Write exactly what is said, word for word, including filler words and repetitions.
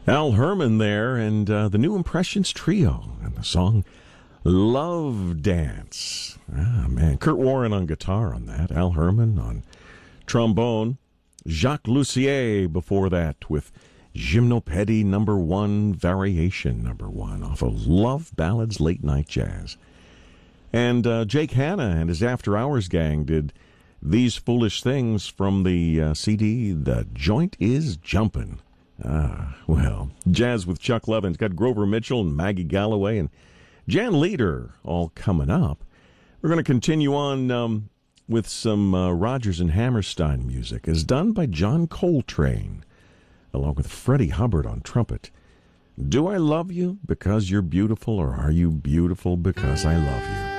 Al Herman there, and uh, the New Impressions Trio, and the song Love Dance. Ah, man. Kurt Warren on guitar on that. Al Herman on trombone. Jacques Lussier before that with Gymnopédie number one, Variation number one, off of Love Ballads Late Night Jazz. And uh, Jake Hanna and his After Hours gang did These Foolish Things from the uh, C D The Joint Is Jumpin'. Ah, well, jazz with Chuck Levin. It's got Grover Mitchell and Maggie Galloway and Jan Leader all coming up. We're going to continue on um, with some uh, Rodgers and Hammerstein music, as done by John Coltrane, along with Freddie Hubbard on trumpet. Do I love you because you're beautiful, or are you beautiful because I love you?